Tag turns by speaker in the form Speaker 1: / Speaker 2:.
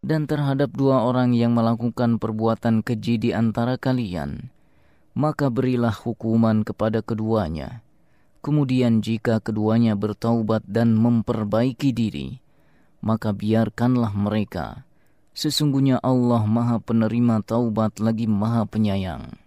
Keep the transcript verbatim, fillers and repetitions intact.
Speaker 1: Dan terhadap dua orang yang melakukan perbuatan keji di antara kalian, maka berilah hukuman kepada keduanya. Kemudian jika keduanya bertaubat dan memperbaiki diri, maka biarkanlah mereka. Sesungguhnya Allah Maha Penerima Taubat lagi Maha Penyayang.